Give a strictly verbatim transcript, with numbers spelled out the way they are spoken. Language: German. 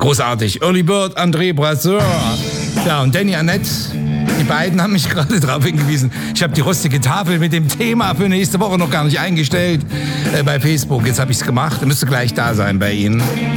Großartig. Early Bird, André Brasseur. Ja, und Danny Annette. Die beiden haben mich gerade darauf hingewiesen. Ich habe die rostige Tafel mit dem Thema für nächste Woche noch gar nicht eingestellt äh, bei Facebook. Jetzt habe ich es gemacht. Müsste gleich da sein bei Ihnen.